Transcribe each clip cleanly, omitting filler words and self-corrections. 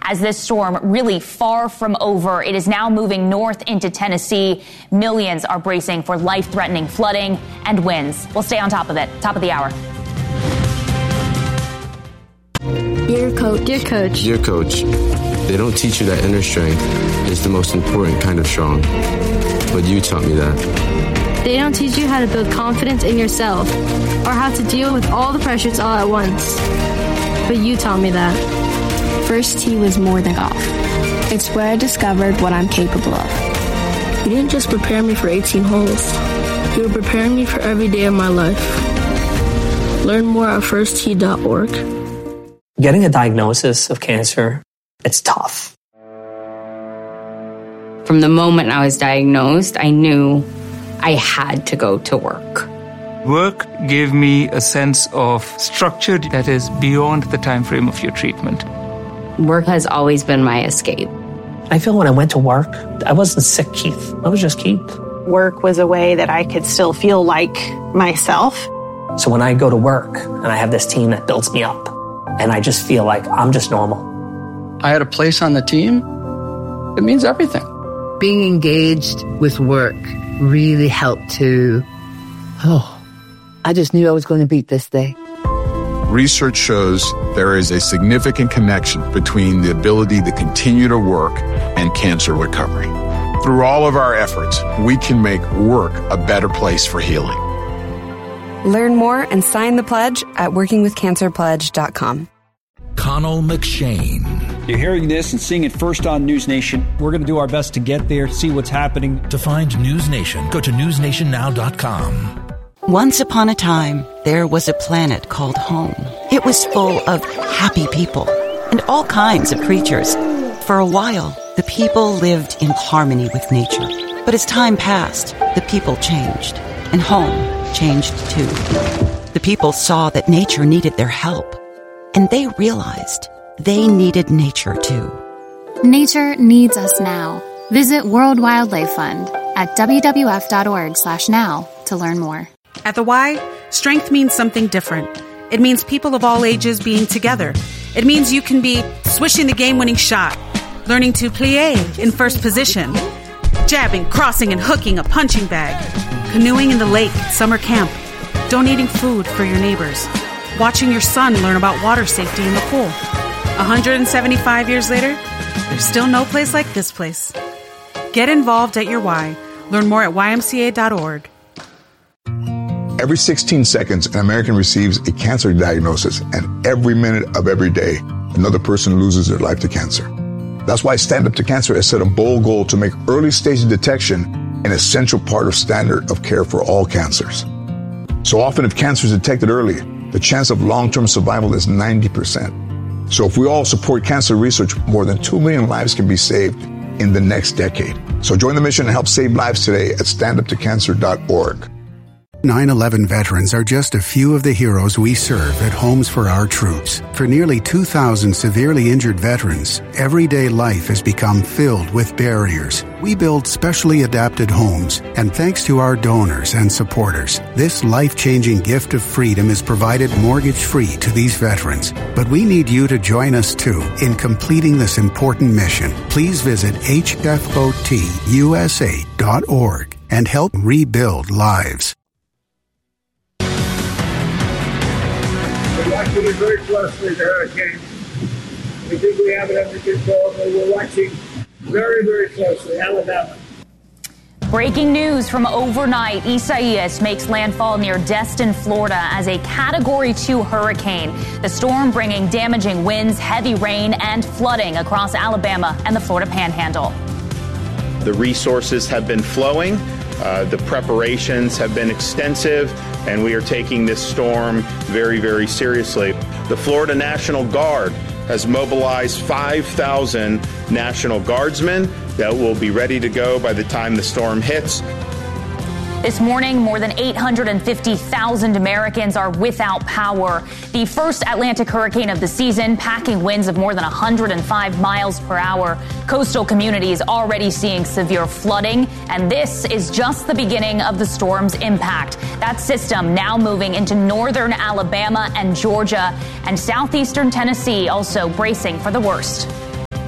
as this storm really far from over. It is now moving north into Tennessee. Millions are bracing for life-threatening flooding and winds. We'll stay on top of it. Top of the hour. Dear Coach. Dear Coach. Dear Coach, they don't teach you that inner strength is the most important kind of strong. But you taught me that. They don't teach you how to build confidence in yourself or how to deal with all the pressures all at once. But you taught me that. First tee was more than golf. It's where I discovered what I'm capable of. You didn't just prepare me for 18 holes. You were preparing me for every day of my life. Learn more at firsttee.org. Getting a diagnosis of cancer, it's tough. From the moment I was diagnosed, I knew I had to go to work. Work gave me a sense of structure that is beyond the time frame of your treatment. Work has always been my escape. I feel when I went to work, I wasn't sick, Keith. I was just Keith. Work was a way that I could still feel like myself. So when I go to work and I have this team that builds me up, and I just feel like I'm just normal. I had a place on the team. It means everything. Being engaged with work really helped to, I just knew I was going to beat this day. Research shows there is a significant connection between the ability to continue to work and cancer recovery. Through all of our efforts, we can make work a better place for healing. Learn more and sign the pledge at workingwithcancerpledge.com. Connell McShane. You're hearing this and seeing it first on News Nation. We're going to do our best to get there, see what's happening. To find News Nation, go to newsnationnow.com. Once upon a time, there was a planet called home. It was full of happy people and all kinds of creatures. For a while, the people lived in harmony with nature. But as time passed, the people changed, and home changed too. The people saw that nature needed their help, and they realized they needed nature too. Nature needs us now. Visit World Wildlife Fund at wwf.org/now to learn more. At the Y, strength means something different. It means people of all ages being together. It means you can be swishing the game-winning shot, learning to plie in first position, jabbing, crossing, and hooking a punching bag, canoeing in the lake at summer camp, donating food for your neighbors, watching your son learn about water safety in the pool. 175 years later, there's still no place like this place. Get involved at your Y. Learn more at ymca.org. Every 16 seconds, an American receives a cancer diagnosis, and every minute of every day, another person loses their life to cancer. That's why Stand Up to Cancer has set a bold goal to make early stage detection an essential part of standard of care for all cancers. So often, if cancer is detected early, the chance of long-term survival is 90%. So if we all support cancer research, more than 2 million lives can be saved in the next decade. So join the mission and help save lives today at standuptocancer.org. 9/11 veterans are just a few of the heroes we serve at Homes for Our Troops. For nearly 2,000 severely injured veterans, everyday life has become filled with barriers. We build specially adapted homes, and thanks to our donors and supporters, this life-changing gift of freedom is provided mortgage-free to these veterans. But we need you to join us, too, in completing this important mission. Please visit hfotusa.org and help rebuild lives. We're watching it very closely, the hurricane. We think we have it under control, but we're watching very, very closely. Alabama. Breaking news from overnight. Isaias makes landfall near Destin, Florida as a Category 2 hurricane. The storm bringing damaging winds, heavy rain, and flooding across Alabama and the Florida Panhandle. The resources have been flowing. The preparations have been extensive, and we are taking this storm very, very seriously. The Florida National Guard has mobilized 5,000 National Guardsmen that will be ready to go by the time the storm hits. This morning, more than 850,000 Americans are without power. The first Atlantic hurricane of the season, packing winds of more than 105 miles per hour. Coastal communities already seeing severe flooding, and this is just the beginning of the storm's impact. That system now moving into northern Alabama and Georgia, and southeastern Tennessee also bracing for the worst.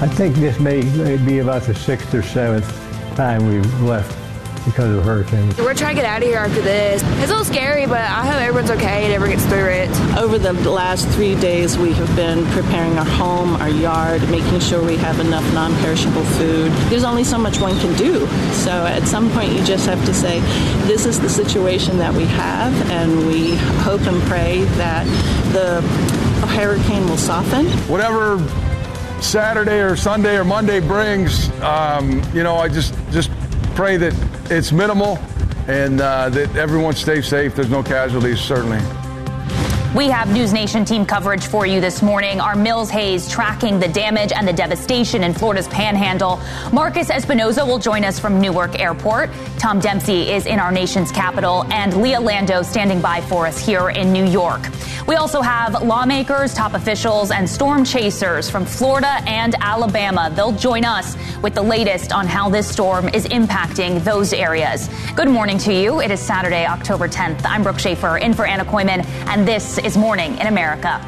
I think this may be about the 6th or 7th time we've left because of hurricanes. We're trying to get out of here after this. It's a little scary, but I hope everyone's okay and everyone gets through it. Over the last 3 days, we have been preparing our home, our yard, making sure we have enough non-perishable food. There's only so much one can do. So at some point, you just have to say, this is the situation that we have, and we hope and pray that the hurricane will soften. Whatever Saturday or Sunday or Monday brings, I just pray that it's minimal and that everyone stays safe. There's no casualties, certainly. We have News Nation team coverage for you this morning. Our Mills Hayes tracking the damage and the devastation in Florida's Panhandle. Marcus Espinoza will join us from Newark Airport. Tom Dempsey is in our nation's capital, and Leah Lando standing by for us here in New York. We also have lawmakers, top officials, and storm chasers from Florida and Alabama. They'll join us with the latest on how this storm is impacting those areas. Good morning to you. It is Saturday, October 10th. I'm Brooke Schaefer in for Anna Koyman, and this is Morning in America.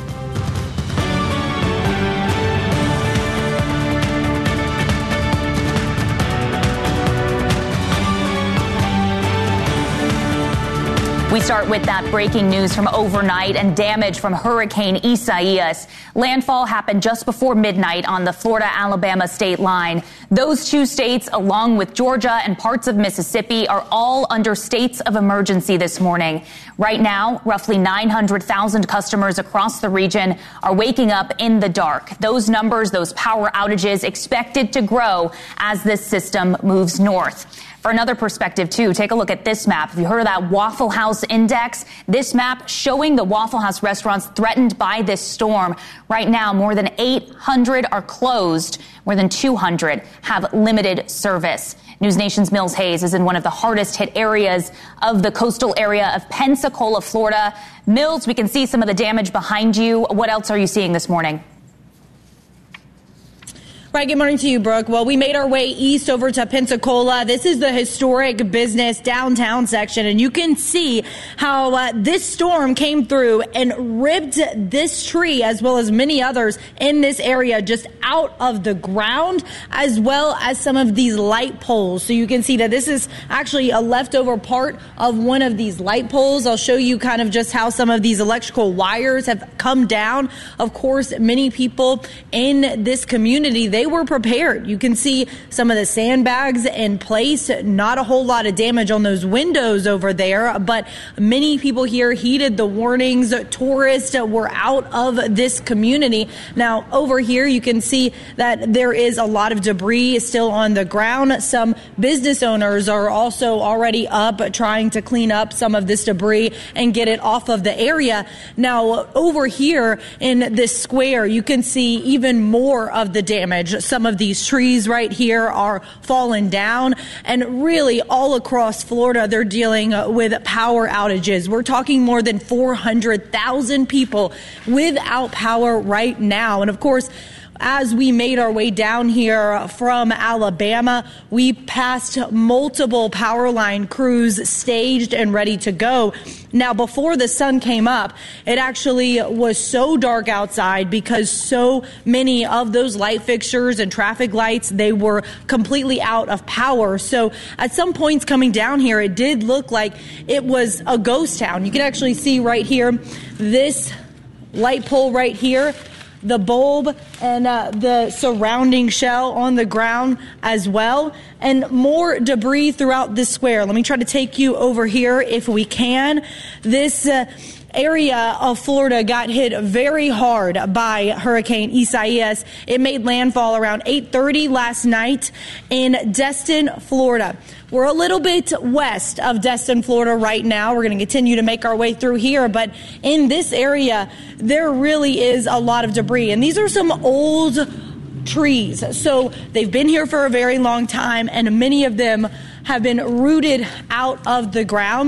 We start with that breaking news from overnight and damage from Hurricane Isaias. Landfall happened just before midnight on the Florida-Alabama state line. Those two states, along with Georgia and parts of Mississippi, are all under states of emergency this morning. Right now, roughly 900,000 customers across the region are waking up in the dark. Those numbers, those power outages, expected to grow as this system moves north. For another perspective, too, take a look at this map. If you heard of that Waffle House Index, this map showing the Waffle House restaurants threatened by this storm. Right now, more than 800 are closed. More than 200 have limited service. News Nation's Mills Hayes is in one of the hardest hit areas of the coastal area of Pensacola, Florida. Mills, we can see some of the damage behind you. What else are you seeing this morning? Right, good morning to you, Brooke. Well, we made our way east over to Pensacola. This is the historic business downtown section, and you can see how this storm came through and ripped this tree, as well as many others in this area, just out of the ground, as well as some of these light poles. So you can see that this is actually a leftover part of one of these light poles. I'll show you kind of just how some of these electrical wires have come down. Of course, many people in this community, they were prepared. You can see some of the sandbags in place. Not a whole lot of damage on those windows over there, but many people here heeded the warnings. Tourists were out of this community. Now, over here, you can see that there is a lot of debris still on the ground. Some business owners are also already up trying to clean up some of this debris and get it off of the area. Now, over here in this square, you can see even more of the damage. Some of these trees right here are fallen down, and really all across Florida, they're dealing with power outages. We're talking more than 400,000 people without power right now. And of course, as we made our way down here from Alabama, we passed multiple power line crews staged and ready to go. Now, before the sun came up, it actually was so dark outside because so many of those light fixtures and traffic lights, they were completely out of power. So at some points coming down here, it did look like it was a ghost town. You can actually see right here, this light pole right here, the bulb and the surrounding shell on the ground as well, and more debris throughout this square. Let me try to take you over here if we can. This area of Florida got hit very hard by Hurricane Isaias. It made landfall around 8:30 last night in Destin, Florida. We're a little bit west of Destin, Florida right now. We're going to continue to make our way through here, but in this area, there really is a lot of debris. And these are some old trees. So they've been here for a very long time, and many of them have been rooted out of the ground.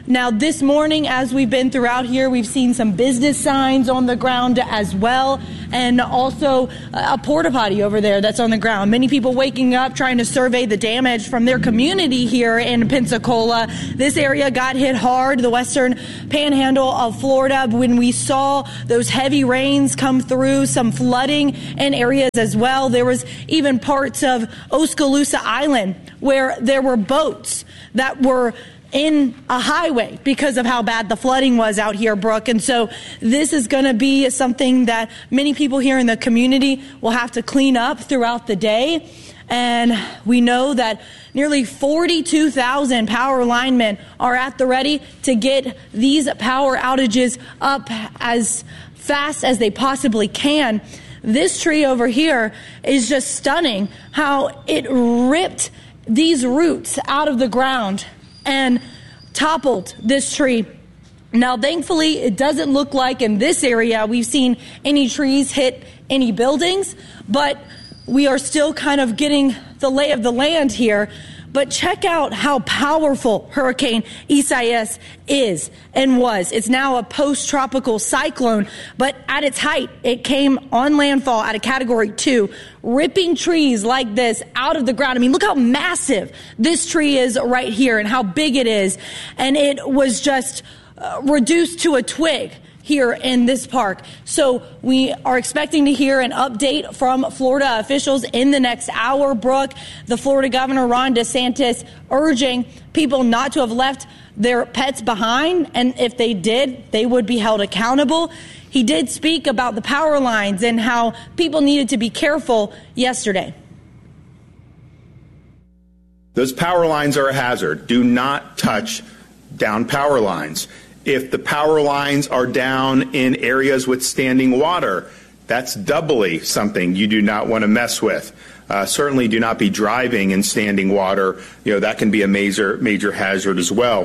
Now, this morning, as we've been throughout here, we've seen some business signs on the ground as well, and also a porta potty over there that's on the ground. Many people waking up trying to survey the damage from their community here in Pensacola. This area got hit hard, the western panhandle of Florida, when we saw those heavy rains come through, some flooding in areas as well. There was even parts of Oskaloosa Island where there were boats that were in a highway because of how bad the flooding was out here, Brooke. And so this is going to be something that many people here in the community will have to clean up throughout the day. And we know that nearly 42,000 power linemen are at the ready to get these power outages up as fast as they possibly can. This tree over here is just stunning how it ripped these roots out of the ground and toppled this tree. Now, thankfully, it doesn't look like in this area we've seen any trees hit any buildings, but we are still kind of getting the lay of the land here. But check out how powerful Hurricane Isaias is and was. It's now a post-tropical cyclone, but at its height, it came on landfall at a Category 2, ripping trees like this out of the ground. I mean, look how massive this tree is right here and how big it is. And it was just reduced to a twig here in this park. So we are expecting to hear an update from Florida officials in the next hour. Brooke, the Florida Governor Ron DeSantis urging people not to have left their pets behind, and if they did, they would be held accountable. He did speak about the power lines and how people needed to be careful yesterday. Those power lines are a hazard. Do not touch down power lines. If the power lines are down in areas with standing water, that's doubly something you do not want to mess with. Certainly do not be driving in standing water. You know, that can be a major hazard as well.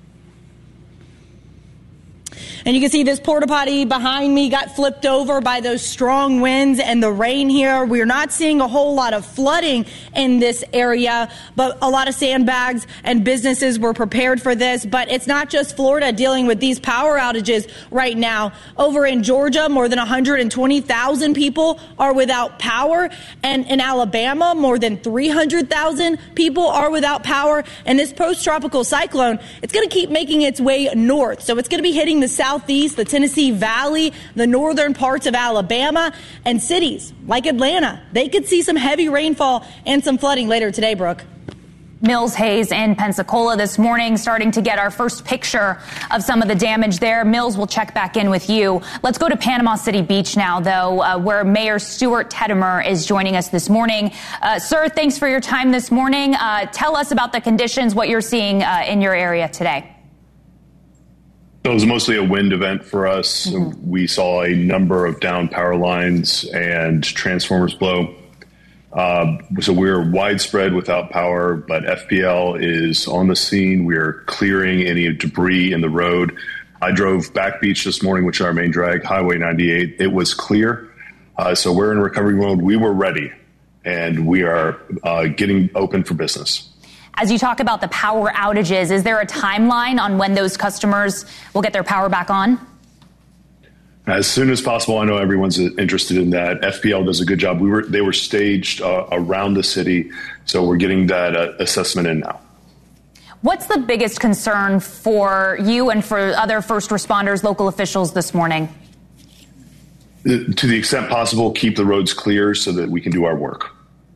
And you can see this porta potty behind me got flipped over by those strong winds and the rain here. We're not seeing a whole lot of flooding in this area, but a lot of sandbags and businesses were prepared for this. But it's not just Florida dealing with these power outages right now. Over in Georgia, more than 120,000 people are without power. And in Alabama, more than 300,000 people are without power. And this post-tropical cyclone, it's going to keep making its way north. So it's going to be hitting the southeast, the Tennessee Valley, the northern parts of Alabama, and cities like Atlanta. They could see some heavy rainfall and some flooding later today, Brooke. Mills Hayes in Pensacola this morning, starting to get our first picture of some of the damage there. Mills, will check back in with you. Let's go to Panama City Beach now, though, where Mayor Stuart Teddimer is joining us this morning. Sir, thanks for your time this morning. Tell us about the conditions, what you're seeing in your area today. So it was mostly a wind event for us. Mm-hmm. We saw a number of down power lines and transformers blow. So we're widespread without power, but FPL is on the scene. We're clearing any debris in the road. I drove Back Beach this morning, which is our main drag, Highway 98. It was clear. So we're in recovery mode. We were ready, and we are getting open for business. As you talk about the power outages, is there a timeline on when those customers will get their power back on? As soon as possible. I know everyone's interested in that. FPL does a good job. They were staged around the city, so we're getting that assessment in now. What's the biggest concern for you and for other first responders, local officials this morning? To the extent possible, keep the roads clear so that we can do our work.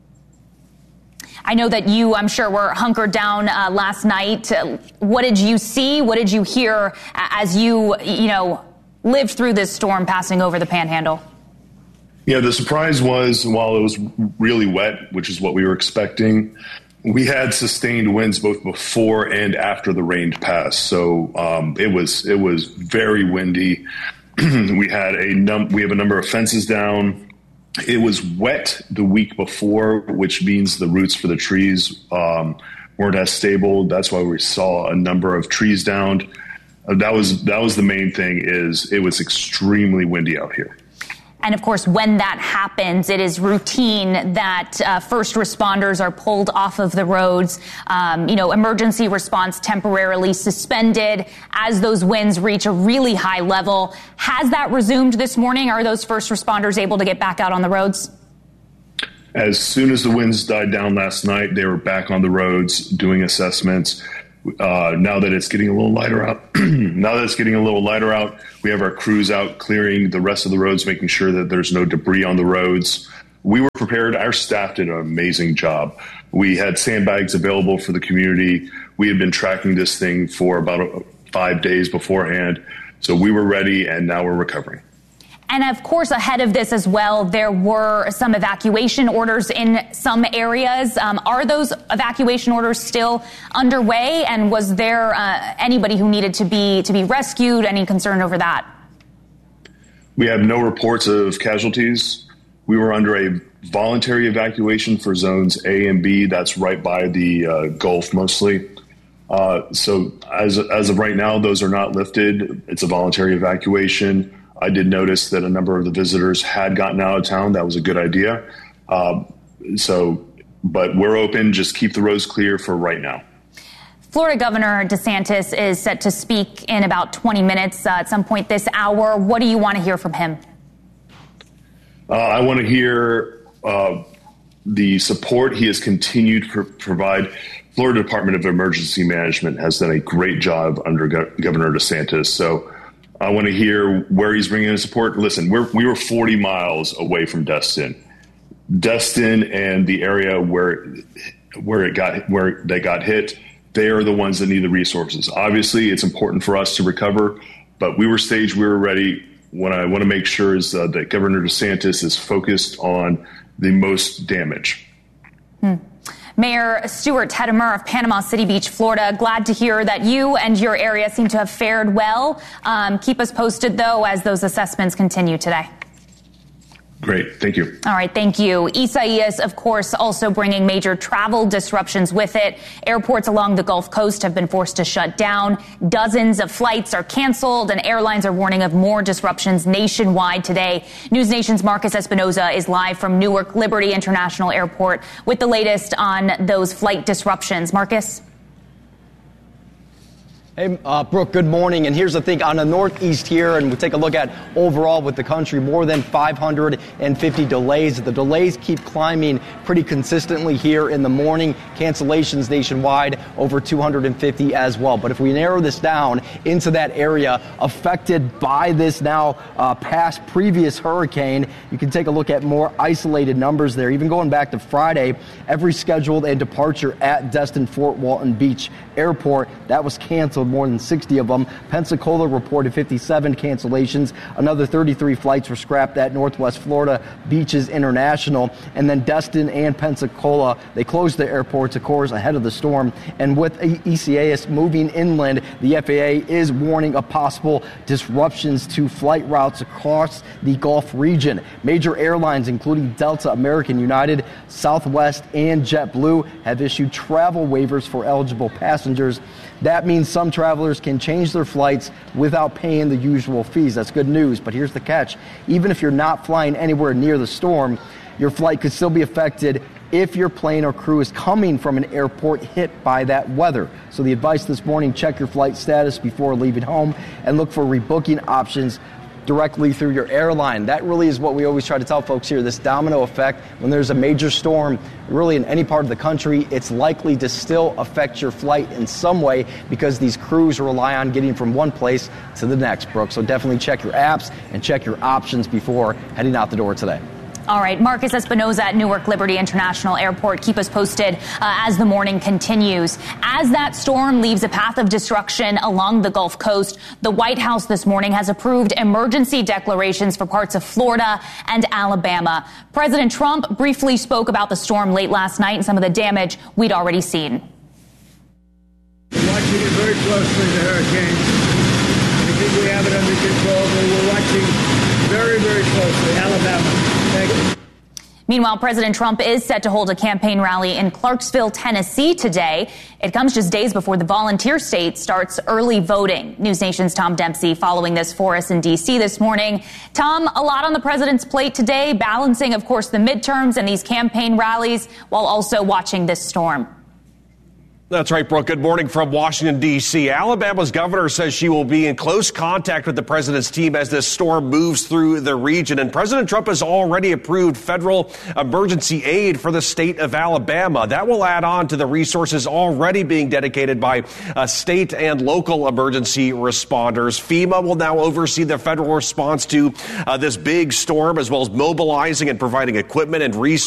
I know that you, I'm sure, were hunkered down last night. What did you see? What did you hear as you lived through this storm passing over the Panhandle? Yeah, the surprise was, while it was really wet, which is what we were expecting, we had sustained winds both before and after the rain passed. So it was very windy. We have a number of fences down. It was wet the week before, which means the roots for the trees weren't as stable. That's why we saw a number of trees downed. That was the main thing. Is it was extremely windy out here. And of course, when that happens, it is routine that first responders are pulled off of the roads. Emergency response temporarily suspended as those winds reach a really high level. Has that resumed this morning? Are those first responders able to get back out on the roads? As soon as the winds died down last night, they were back on the roads doing assessments. Now that it's getting a little lighter out, we have our crews out clearing the rest of the roads, making sure that there's no debris on the roads. We were prepared. Our staff did an amazing job. We had sandbags available for the community. We had been tracking this thing for about 5 days beforehand. So we were ready, and now we're recovering. And of course, ahead of this as well, there were some evacuation orders in some areas. Are those evacuation orders still underway? And was there anybody who needed to be rescued? Any concern over that? We have no reports of casualties. We were under a voluntary evacuation for zones A and B. That's right by the Gulf mostly. So as of right now, those are not lifted. It's a voluntary evacuation. I did notice that a number of the visitors had gotten out of town. That was a good idea. But we're open. Just keep the roads clear for right now. Florida Governor DeSantis is set to speak in about 20 minutes at some point this hour. What do you want to hear from him? I want to hear the support he has continued to provide. Florida Department of Emergency Management has done a great job under Governor DeSantis. So I want to hear where he's bringing in support. Listen, we were 40 miles away from Destin. Destin and the area where they got hit, they are the ones that need the resources. Obviously, it's important for us to recover, but we were staged, we were ready. What I want to make sure is that Governor DeSantis is focused on the most damage. Mayor Stuart Teddimer of Panama City Beach, Florida, glad to hear that you and your area seem to have fared well. Keep us posted, though, as those assessments continue today. Great. Thank you. All right. Thank you. Isaias, of course, also bringing major travel disruptions with it. Airports along the Gulf Coast have been forced to shut down. Dozens of flights are canceled, and airlines are warning of more disruptions nationwide today. News Nation's Marcus Espinoza is live from Newark Liberty International Airport with the latest on those flight disruptions. Marcus? Hey, Brooke, good morning. And here's the thing on the Northeast here, and we'll take a look at overall with the country, more than 550 delays. The delays keep climbing pretty consistently here in the morning. Cancellations nationwide, over 250 as well. But if we narrow this down into that area affected by this now past previous hurricane, you can take a look at more isolated numbers there. Even going back to Friday, every scheduled and departure at Destin Fort Walton Beach Airport, that was canceled, more than 60 of them. Pensacola reported 57 cancellations. Another 33 flights were scrapped at Northwest Florida Beaches International. And then Destin and Pensacola, they closed the airports, of course, ahead of the storm. And with Isaias moving inland, the FAA is warning of possible disruptions to flight routes across the Gulf region. Major airlines, including Delta, American United, Southwest, and JetBlue, have issued travel waivers for eligible passengers. That means some travelers can change their flights without paying the usual fees. That's good news, but here's the catch. Even if you're not flying anywhere near the storm, your flight could still be affected if your plane or crew is coming from an airport hit by that weather. So the advice this morning, check your flight status before leaving home and look for rebooking options directly through your airline. That really is what we always try to tell folks here, this domino effect. When there's a major storm, really in any part of the country, it's likely to still affect your flight in some way because these crews rely on getting from one place to the next, Brooke. So definitely check your apps and check your options before heading out the door today. All right, Marcus Espinoza at Newark Liberty International Airport. Keep us posted as the morning continues. As that storm leaves a path of destruction along the Gulf Coast, the White House this morning has approved emergency declarations for parts of Florida and Alabama. President Trump briefly spoke about the storm late last night and some of the damage we'd already seen. We're watching it very closely, the hurricane. I think we have it under control, but we're watching very, very closely Alabama. Thank you. Meanwhile, President Trump is set to hold a campaign rally in Clarksville, Tennessee today. It comes just days before the volunteer state starts early voting. News Nation's Tom Dempsey following this for us in D.C. this morning. Tom, a lot on the president's plate today, balancing, of course, the midterms and these campaign rallies while also watching this storm. That's right, Brooke. Good morning from Washington, D.C. Alabama's governor says she will be in close contact with the president's team as this storm moves through the region. And President Trump has already approved federal emergency aid for the state of Alabama. That will add on to the resources already being dedicated by state and local emergency responders. FEMA will now oversee the federal response to this big storm, as well as mobilizing and providing equipment and resources